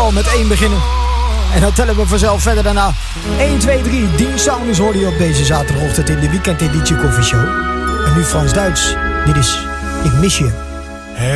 al met 1 beginnen. En dan tellen we vanzelf verder daarna. 1, 2, 3. Dean Saunders hoorde je op deze zaterdagochtend in de weekendeditie Coffee Show. En nu Frans Duits. Dit is Ik Mis Je.